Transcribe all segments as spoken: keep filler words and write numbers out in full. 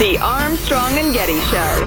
The Armstrong and Getty Show.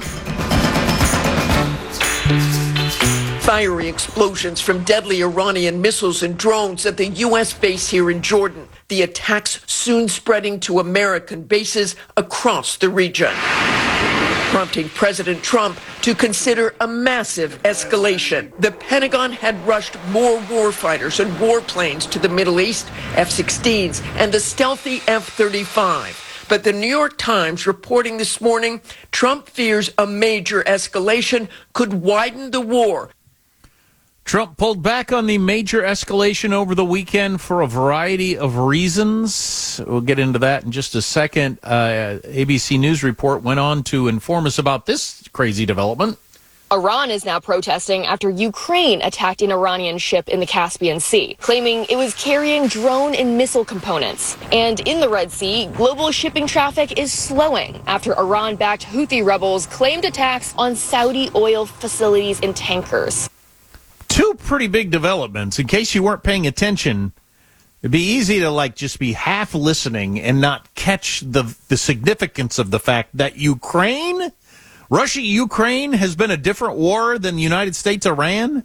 Fiery explosions from deadly Iranian missiles and drones at the U S base here in Jordan. The attacks soon spreading to American bases across the region, prompting President Trump to consider a massive escalation. The Pentagon had rushed more warfighters and warplanes to the Middle East, F sixteens, and the stealthy F thirty-five. But the New York Times reporting this morning, Trump fears a major escalation could widen the war. Trump pulled back on the major escalation over the weekend for a variety of reasons. We'll get into that in just a second. Uh, A B C News report went on to inform us about this crazy development. Iran is now protesting after Ukraine attacked an Iranian ship in the Caspian Sea, claiming it was carrying drone and missile components. And in the Red Sea, global shipping traffic is slowing after Iran-backed Houthi rebels claimed attacks on Saudi oil facilities and tankers. Two pretty big developments. In case you weren't paying attention, it'd be easy to like just be half listening and not catch the the significance of the fact that Ukraine, Russia-Ukraine has been a different war than the United States-Iran.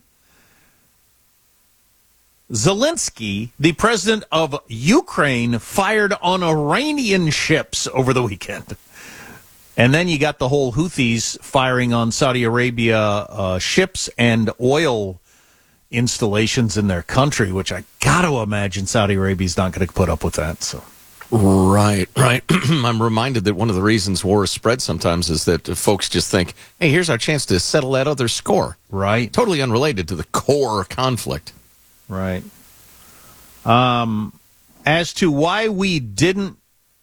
Zelensky, the president of Ukraine, fired on Iranian ships over the weekend. And then you got the whole Houthis firing on Saudi Arabia uh, ships and oil installations in their country, which I got to imagine Saudi Arabia's not going to put up with that. So, Right, right. I'm reminded that one of the reasons war is spread sometimes is that folks just think, hey, here's our chance to settle that other score. Right. Totally unrelated to the core conflict. Right. Um, as to why we didn't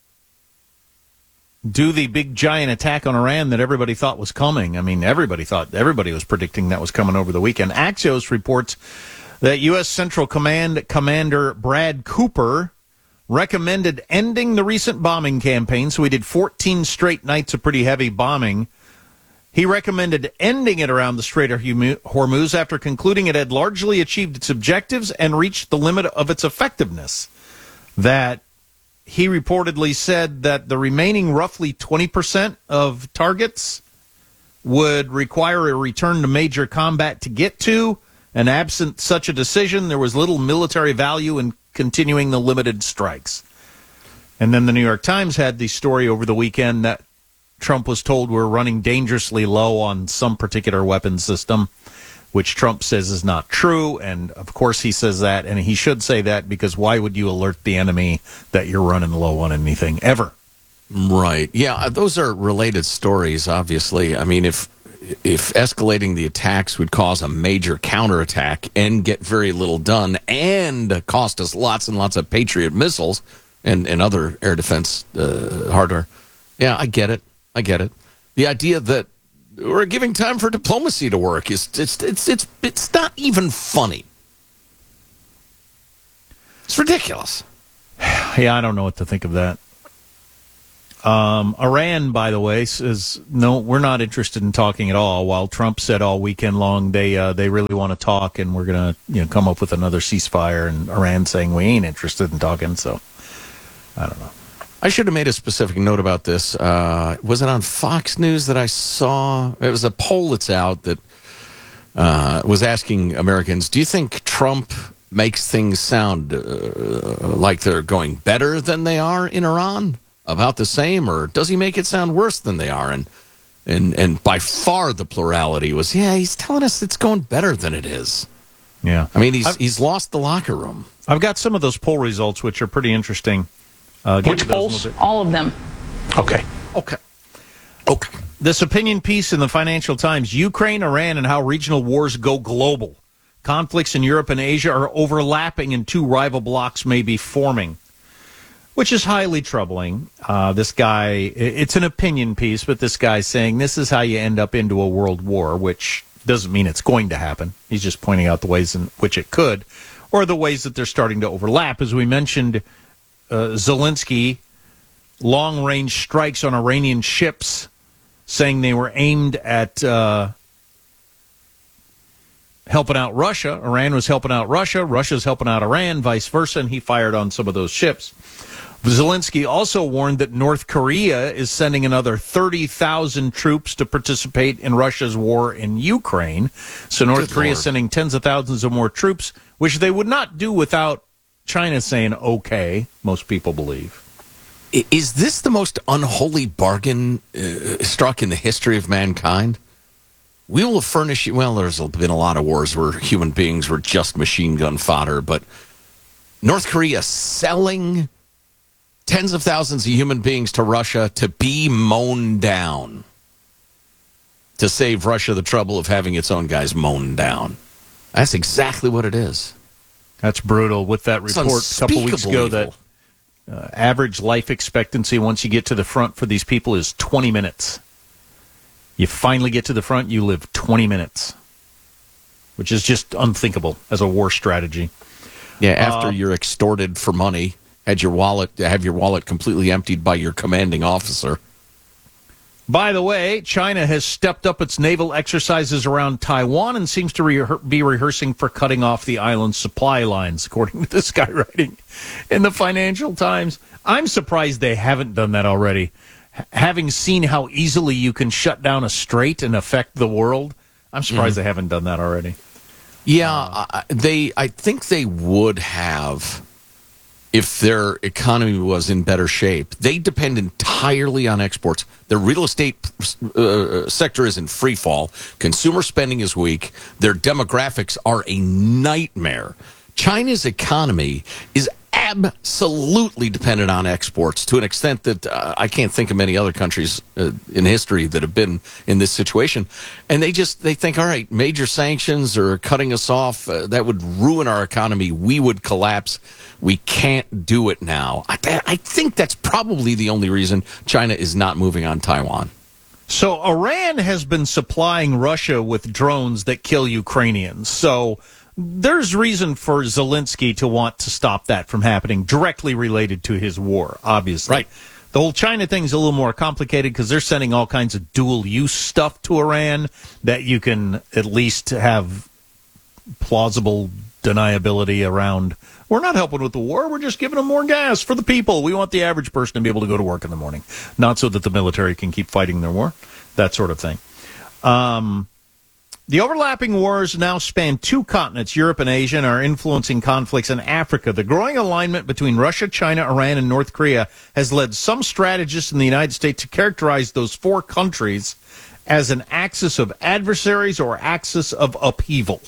do the big giant attack on Iran that everybody thought was coming. I mean, everybody thought, everybody was predicting that was coming over the weekend. Axios reports that U S. Central Command Commander Brad Cooper recommended ending the recent bombing campaign. So we did fourteen straight nights of pretty heavy bombing. He recommended ending it around the Strait of Hormuz after concluding it had largely achieved its objectives and reached the limit of its effectiveness. That he reportedly said that the remaining roughly twenty percent of targets would require a return to major combat to get to, and absent such a decision, there was little military value in continuing the limited strikes. And then the New York Times had the story over the weekend that Trump was told we're running dangerously low on some particular weapon system, which Trump says is not true, and of course he says that, and he should say that, because why would you alert the enemy that you're running low on anything, ever? Right. Yeah, those are related stories, obviously. I mean, if if escalating the attacks would cause a major counterattack and get very little done and cost us lots and lots of Patriot missiles and, and other air defense uh, hardware, yeah, I get it. I get it. The idea that we're giving time for diplomacy to work is it's it's it's it's not even funny. It's ridiculous. Yeah, I don't know what to think of that. Um, Iran, by the way, says no, we're not interested in talking at all. While Trump said all weekend long they uh, they really want to talk and we're gonna you know come up with another ceasefire, and Iran saying we ain't interested in talking. So I don't know. I should have made a specific note about this. Uh, was it on Fox News that I saw? It was a poll that's out that uh, was asking Americans, do you think Trump makes things sound uh, like they're going better than they are in Iran? About the same? Or does he make it sound worse than they are? And, and, and by far the plurality was, yeah, he's telling us it's going better than it is. Yeah. I mean, he's, I've, he's lost the locker room. I've got some of those poll results, which are pretty interesting. Uh, Which polls? All of them. Okay. Okay. Okay. This opinion piece in the Financial Times, Ukraine, Iran, and how regional wars go global. Conflicts in Europe and Asia are overlapping and two rival blocs may be forming, which is highly troubling. Uh, this guy, it's an opinion piece, but this guy's saying this is how you end up into a world war, which doesn't mean it's going to happen. He's just pointing out the ways in which it could, or the ways that they're starting to overlap. As we mentioned, Uh, Zelensky, long-range strikes on Iranian ships, saying they were aimed at uh, helping out Russia. Iran was helping out Russia. Russia's helping out Iran, vice versa, and he fired on some of those ships. Zelensky also warned that North Korea is sending another thirty thousand troops to participate in Russia's war in Ukraine. So North Good Korea is Lord. sending tens of thousands of more troops, which they would not do without China saying okay, most people believe. I- Is this the most unholy bargain uh, struck in the history of mankind? We will furnish you. Well, there's been a lot of wars where human beings were just machine gun fodder, but North Korea selling tens of thousands of human beings to Russia to be mown down, to save Russia the trouble of having its own guys mown down. That's exactly what it is. That's brutal. With that It's report a couple weeks unspeakable ago, evil. that uh, average life expectancy once you get to the front for these people is twenty minutes. You finally get to the front, you live twenty minutes, which is just unthinkable as a war strategy. Yeah, after Uh, you're extorted for money, had your wallet have your wallet completely emptied by your commanding officer. By the way, China has stepped up its naval exercises around Taiwan and seems to rehe- be rehearsing for cutting off the island's supply lines, according to this guy writing in the Financial Times. I'm surprised they haven't done that already. H- having seen how easily you can shut down a strait and affect the world, I'm surprised Mm-hmm. they haven't done that already. Yeah, I, they. I think they would have if their economy was in better shape. They depend entirely on exports. Their real estate uh, sector is in free fall. Consumer spending is weak. Their demographics are a nightmare. China's economy is absolutely dependent on exports to an extent that uh, I can't think of many other countries uh, in history that have been in this situation. And they just they think, all right, major sanctions or cutting us off, uh, that would ruin our economy. We would collapse. We can't do it now. I, I think that's probably the only reason China is not moving on Taiwan. So Iran has been supplying Russia with drones that kill Ukrainians. So there's reason for Zelensky to want to stop that from happening, directly related to his war, obviously. Right. The whole China thing's a little more complicated because they're sending all kinds of dual-use stuff to Iran that you can at least have plausible deniability around. We're not helping with the war. We're just giving them more gas for the people. We want the average person to be able to go to work in the morning, not so that the military can keep fighting their war, that sort of thing. Um... The overlapping wars now span two continents, Europe and Asia, and are influencing conflicts in Africa. The growing alignment between Russia, China, Iran, and North Korea has led some strategists in the United States to characterize those four countries as an axis of adversaries or axis of upheaval.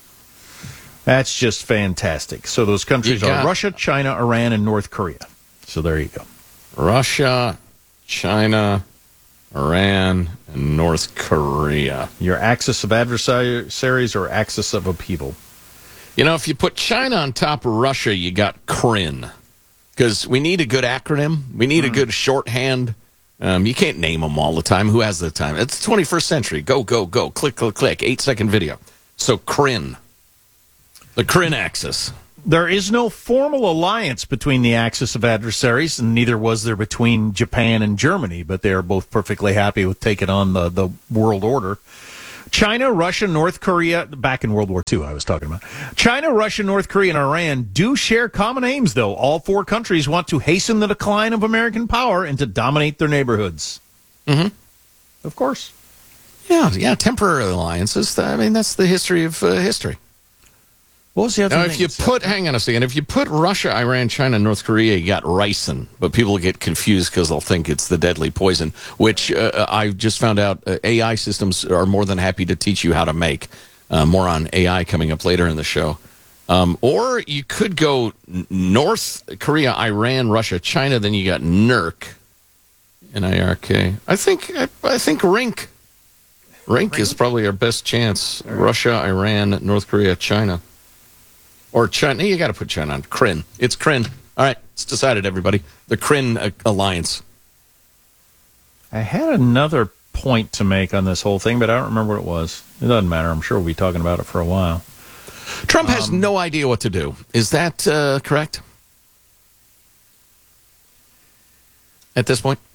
That's just fantastic. So those countries You got- are Russia, China, Iran, and North Korea. So there you go. Russia, China, Iran, and North Korea. Your axis of adversaries or axis of upheaval. You know, if you put China on top of Russia, you got C R I N. Because we need a good acronym. We need a good shorthand. Um, you can't name them all the time. Who has the time? It's the twenty-first century. Go, go, go. Click, click, click. Eight-second video. So C R I N. The C R I N axis. There is no formal alliance between the axis of adversaries, and neither was there between Japan and Germany, but they are both perfectly happy with taking on the, the world order. China, Russia, North Korea, back in World War Two, I was talking about. China, Russia, North Korea, and Iran do share common aims, though. All four countries want to hasten the decline of American power and to dominate their neighborhoods. Mm-hmm. Of course. Yeah, yeah, temporary alliances. I mean, that's the history of uh, history. What was the other Now, thing? if you put, hang on a second, if you put Russia, Iran, China, North Korea, you got ricin, but people get confused because they'll think it's the deadly poison, which uh, I just found out uh, A I systems are more than happy to teach you how to make. Uh, more on A I coming up later in the show. Um, or you could go n- North Korea, Iran, Russia, China, then you got N I R C, N I R K. I think, I, I think R I N C. R I N C is probably our best chance. Russia, Iran, North Korea, China. Or China. You got to put China on. C R I N. It's C R I N. All right. It's decided, everybody. The C R I N uh, alliance. I had another point to make on this whole thing, but I don't remember what it was. It doesn't matter. I'm sure we'll be talking about it for a while. Trump has um, no idea what to do. Is that uh, correct? At this point?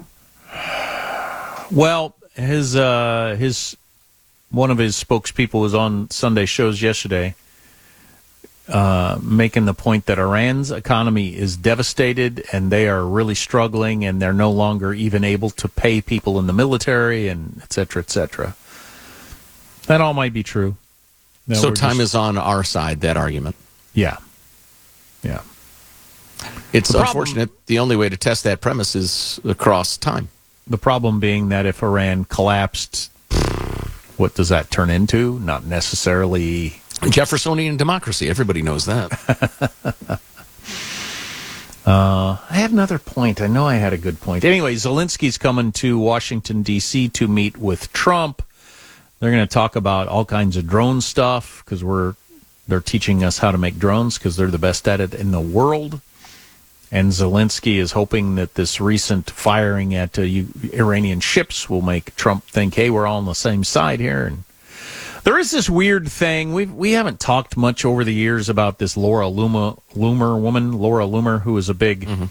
Well, his uh, his one of his spokespeople was on Sunday shows yesterday. uh, making the point that Iran's economy is devastated and they are really struggling and they're no longer even able to pay people in the military and et cetera, et cetera. That all might be true. No, so time just, is on our side, that argument. Yeah. Yeah. It's the problem, unfortunate. The only way to test that premise is across time. The problem being that if Iran collapsed, what does that turn into? Not necessarily Jeffersonian democracy. Everybody knows that. uh, I had another point. I know I had a good point. Anyway, Zelensky's coming to Washington, D C to meet with Trump. They're going to talk about all kinds of drone stuff because we're they're teaching us how to make drones because they're the best at it in the world. And Zelensky is hoping that this recent firing at uh, Iranian ships will make Trump think, hey, we're all on the same side here. And there is this weird thing. We we haven't talked much over the years about this Laura Luma, Loomer woman, Laura Loomer, who is a big mm-hmm.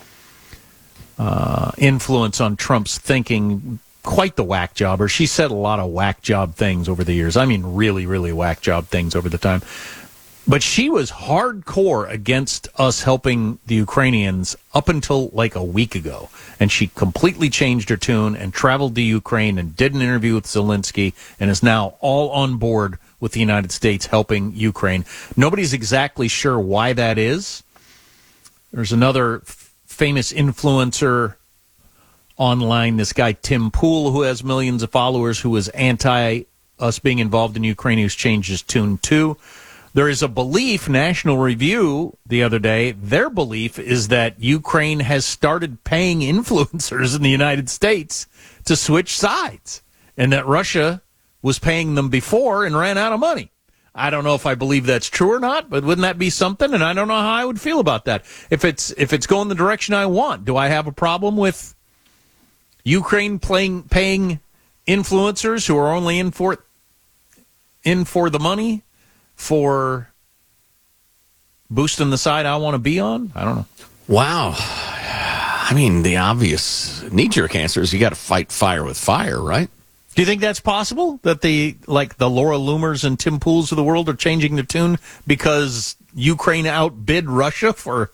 uh, influence on Trump's thinking. Quite the whack jobber. She said a lot of whack job things over the years. I mean, really, really whack job things over the time. But she was hardcore against us helping the Ukrainians up until like a week ago. And she completely changed her tune and traveled to Ukraine and did an interview with Zelensky and is now all on board with the United States helping Ukraine. Nobody's exactly sure why that is. There's another f- famous influencer online, this guy Tim Pool, who has millions of followers, who is anti us being involved in Ukraine, who's changed his tune too. There is a belief, National Review the other day, their belief is that Ukraine has started paying influencers in the United States to switch sides, and that Russia was paying them before and ran out of money. I don't know if I believe that's true or not, but wouldn't that be something? And I don't know how I would feel about that. If it's if it's going the direction I want, do I have a problem with Ukraine playing, paying influencers who are only in for in for the money, for boosting the side I want to be on? I don't know. Wow. I mean, the obvious knee-jerk answer is you got to fight fire with fire, right? Do you think that's possible? That the like the Laura Loomers and Tim Pools of the world are changing their tune because Ukraine outbid Russia for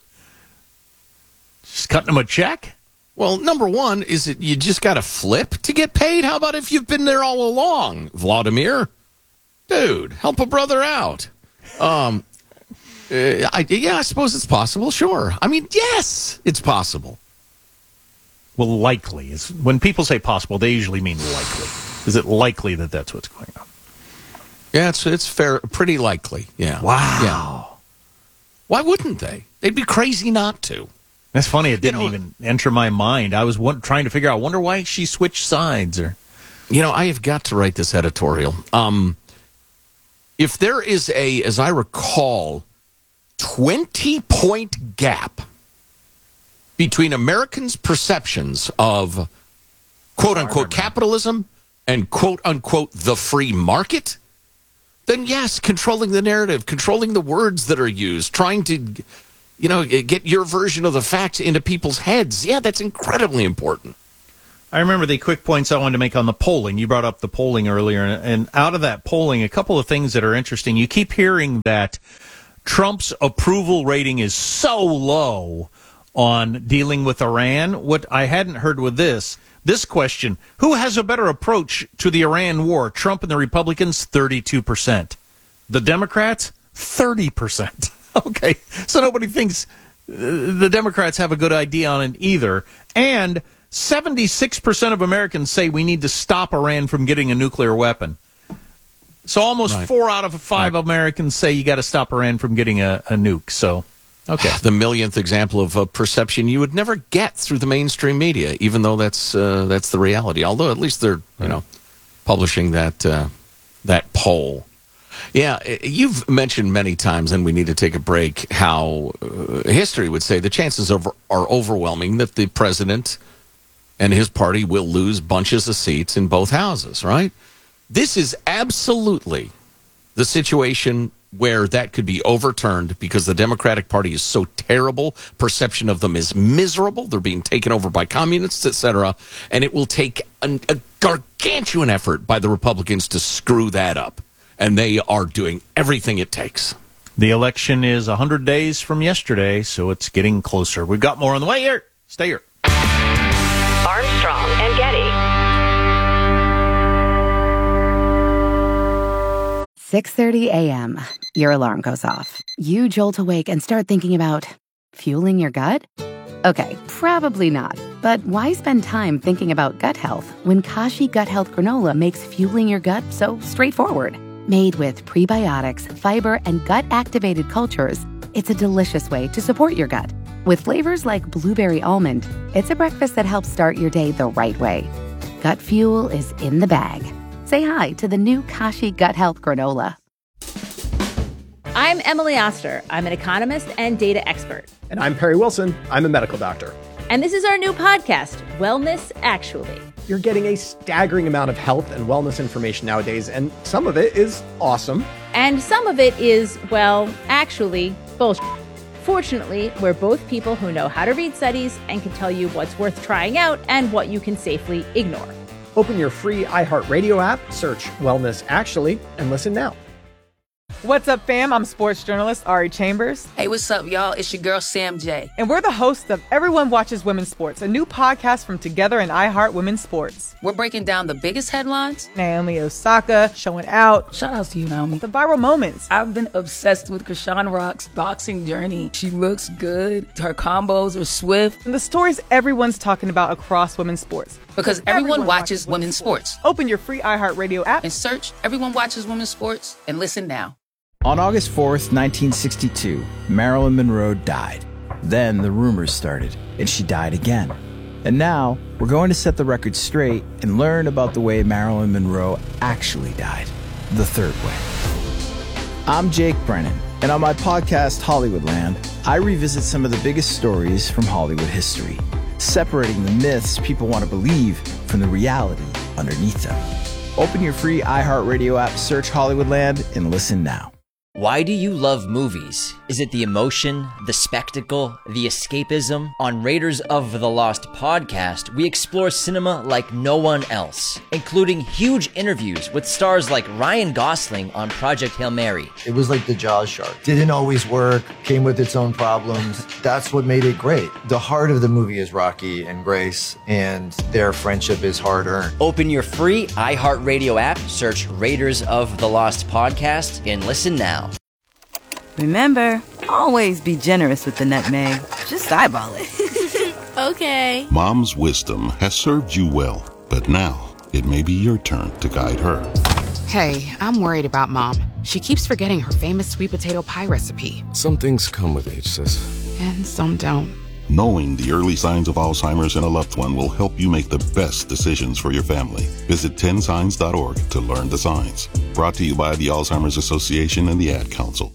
just cutting them a check? Well, number one, is it you just got to flip to get paid? How about if you've been there all along, Vladimir? Dude, help a brother out. Um, uh, I, yeah, I suppose it's possible. Sure. I mean, yes, it's possible. Well, likely is when people say possible, they usually mean likely. Is it likely that that's what's going on? Yeah, it's it's fair, pretty likely. Yeah. Wow. Yeah. Why wouldn't they? They'd be crazy not to. That's funny. It didn't you know, even enter my mind. I was one, trying to figure out. I wonder why she switched sides. Or, you know, I have got to write this editorial. Um, if there is a, as I recall, twenty-point gap between Americans' perceptions of quote-unquote capitalism and quote-unquote the free market, then yes, controlling the narrative, controlling the words that are used, trying to, you know, get your version of the facts into people's heads. Yeah, that's incredibly important. I remember the quick points I wanted to make on the polling. You brought up the polling earlier, and out of that polling, a couple of things that are interesting. You keep hearing that Trump's approval rating is so low on dealing with Iran. What I hadn't heard with this, this question, who has a better approach to the Iran war? Trump and the Republicans, thirty-two percent. The Democrats, thirty percent. Okay, so nobody thinks the Democrats have a good idea on it either. And seventy-six percent of Americans say we need to stop Iran from getting a nuclear weapon. So almost right. four out of five right. Americans say you got to stop Iran from getting a, a nuke. So, okay. The millionth example of a perception you would never get through the mainstream media, even though that's uh, that's the reality. Although at least they're you know publishing that uh, that poll. Yeah, you've mentioned many times, and we need to take a break, how uh, history would say the chances are, are overwhelming that the president and his party will lose bunches of seats in both houses, right? This is absolutely the situation where that could be overturned because the Democratic Party is so terrible. Perception of them is miserable. They're being taken over by communists, et cetera. And it will take an, a gargantuan effort by the Republicans to screw that up. And they are doing everything it takes. The election is one hundred days from yesterday, so it's getting closer. We've got more on the way here. Stay here. Armstrong and Getty. six thirty a.m. Your alarm goes off. You jolt awake and start thinking about fueling your gut? Okay, probably not. But why spend time thinking about gut health when Kashi Gut Health Granola makes fueling your gut so straightforward? Made with prebiotics, fiber, and gut-activated cultures, it's a delicious way to support your gut. With flavors like blueberry almond, it's a breakfast that helps start your day the right way. Gut fuel is in the bag. Say hi to the new Kashi Gut Health Granola. I'm Emily Oster. I'm an economist and data expert. And I'm Perry Wilson. I'm a medical doctor. And this is our new podcast, Wellness Actually. You're getting a staggering amount of health and wellness information nowadays, and some of it is awesome. And some of it is, well, actually, bullshit. Fortunately, we're both people who know how to read studies and can tell you what's worth trying out and what you can safely ignore. Open your free iHeartRadio app, search Wellness Actually, and listen now. What's up, fam? I'm sports journalist Ari Chambers. Hey, what's up, y'all? It's your girl, Sam J. And we're the hosts of Everyone Watches Women's Sports, a new podcast from Together and iHeart Women's Sports. We're breaking down the biggest headlines. Naomi Osaka showing out. Shout out to you, Naomi. The viral moments. I've been obsessed with Krishan Rock's boxing journey. She looks good. Her combos are swift. And the stories everyone's talking about across women's sports. Because everyone, everyone watches, watches women's sports. sports. Open your free iHeartRadio app and search Everyone Watches Women's Sports and listen now. On August fourth, nineteen sixty-two, Marilyn Monroe died. Then the rumors started, and she died again. And now, we're going to set the record straight and learn about the way Marilyn Monroe actually died. The third way. I'm Jake Brennan, and on my podcast, Hollywoodland, I revisit some of the biggest stories from Hollywood history, separating the myths people want to believe from the reality underneath them. Open your free iHeartRadio app, search Hollywoodland, and listen now. Why do you love movies? Is it the emotion, the spectacle, the escapism? On Raiders of the Lost podcast, we explore cinema like no one else, including huge interviews with stars like Ryan Gosling on Project Hail Mary. It was like the Jaws shark. Didn't always work, came with its own problems. That's what made it great. The heart of the movie is Rocky and Grace, and their friendship is hard-earned. Open your free iHeartRadio app, search Raiders of the Lost podcast, and listen now. Remember, always be generous with the nutmeg. Just eyeball it. Okay. Mom's wisdom has served you well, but now it may be your turn to guide her. Hey, I'm worried about Mom. She keeps forgetting her famous sweet potato pie recipe. Some things come with age, sis. And some don't. Knowing the early signs of Alzheimer's in a loved one will help you make the best decisions for your family. Visit ten signs dot org to learn the signs. Brought to you by the Alzheimer's Association and the Ad Council.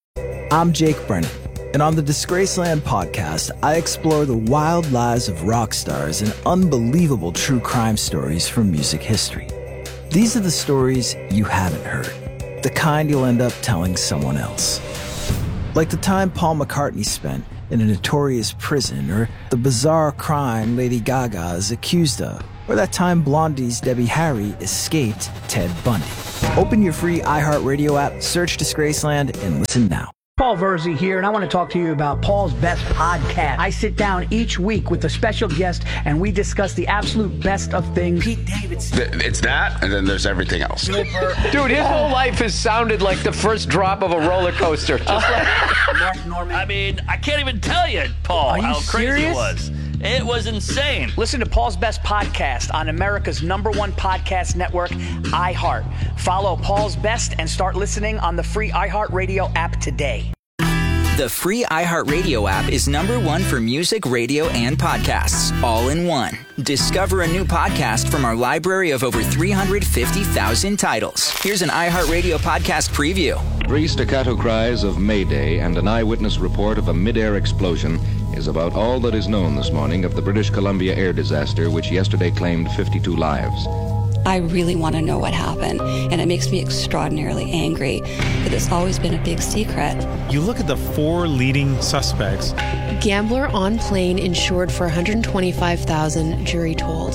I'm Jake Brennan, and on the Disgraceland podcast, I explore the wild lives of rock stars and unbelievable true crime stories from music history. These are the stories you haven't heard, the kind you'll end up telling someone else. Like the time Paul McCartney spent in a notorious prison, or the bizarre crime Lady Gaga is accused of, or that time Blondie's Debbie Harry escaped Ted Bundy. Open your free iHeartRadio app, search Disgraceland, and listen now. Paul Verzi here, and I want to talk to you about Paul's Best Podcast. I sit down each week with a special guest, and we discuss the absolute best of things. Pete Davidson. It's that, and then there's everything else. Dude, his whole life has sounded like the first drop of a roller coaster. Just like Mark Norman. I mean, I can't even tell you, Paul, how crazy it was. It was insane. Listen to Paul's Best Podcast on America's number one podcast network, iHeart. Follow Paul's Best and start listening on the free iHeartRadio app today. The free iHeartRadio app is number one for music, radio, and podcasts, all in one. Discover a new podcast from our library of over three hundred fifty thousand titles. Here's an iHeartRadio podcast preview. Three staccato cries of Mayday and an eyewitness report of a mid-air explosion is about all that is known this morning of the British Columbia air disaster, which yesterday claimed fifty-two lives. I really want to know what happened, and it makes me extraordinarily angry that it's always been a big secret. You look at the four leading suspects. Gambler on plane insured for one hundred twenty-five thousand dollars, jury told.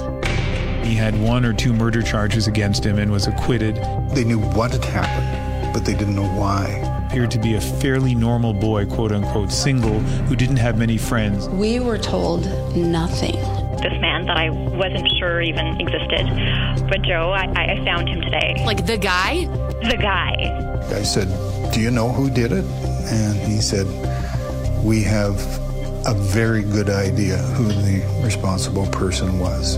He had one or two murder charges against him and was acquitted. They knew what had happened, but they didn't know why. appeared to be a fairly normal boy, quote unquote, single, who didn't have many friends. We were told nothing. This man that I wasn't sure even existed. But Joe, I, I found him today. Like the guy? The guy. I said, do you know who did it? And he said, we have a very good idea who the responsible person was.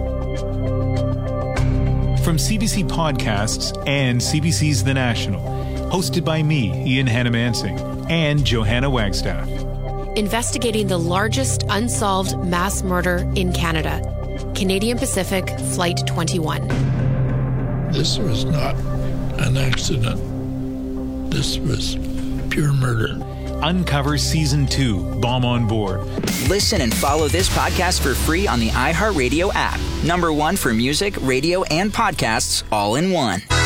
From C B C Podcasts and C B C's The National, hosted by me, Ian Hannamansing, and Johanna Wagstaff. Investigating the largest unsolved mass murder in Canada. Canadian Pacific Flight twenty-one. This was not an accident. This was pure murder. Uncover Season two, Bomb on Board. Listen and follow this podcast for free on the iHeartRadio app. Number one for music, radio, and podcasts all in one.